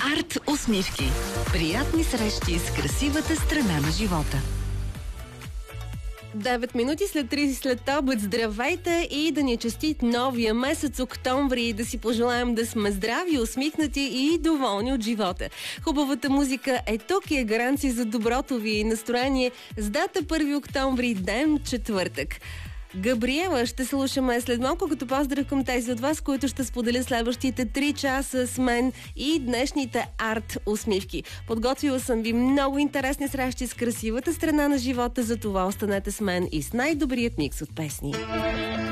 Арт усмивки. Приятни срещи с красивата страна на живота. 9 минути след 30 след обед. Здравейте и да ни честит новия месец октомври, да си пожелаем да сме здрави, усмихнати и доволни от живота. Хубавата музика е тук и е гаранция за доброто ви настроение с дата 1 октомври, ден четвъртък. Габриела ще слушаме след малко, като поздрав към тези от вас, които ще споделя следващите 3 часа с мен и днешните арт усмивки. Подготвила съм ви много интересни срещи с красивата страна на живота, за това останете с мен и с най-добрият микс от песни.